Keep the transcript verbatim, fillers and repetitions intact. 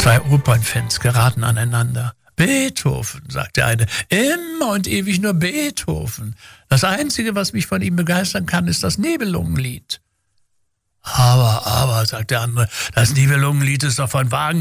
Zwei Opernfans geraten aneinander. Beethoven, sagt der eine, immer und ewig nur Beethoven. Das Einzige, was mich von ihm begeistern kann, ist das Nibelungenlied. Aber, aber, sagt der andere, das Nibelungenlied ist doch von Wagner.